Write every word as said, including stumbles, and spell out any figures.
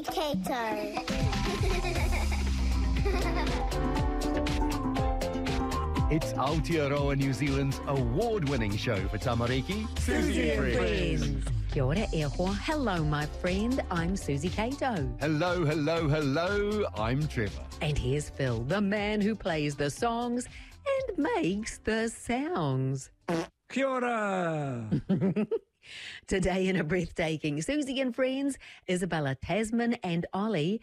Kato. It's Aotearoa New Zealand's award-winning show for tamariki, Susie and Friends. Kia ora e hoa. Hello, my friend. I'm Susie Kato. Hello, hello, hello. I'm Trevor. And here's Phil, the man who plays the songs and makes the sounds. Kia ora. Today in a breathtaking Susie and Friends, Isabella Tasman and Ollie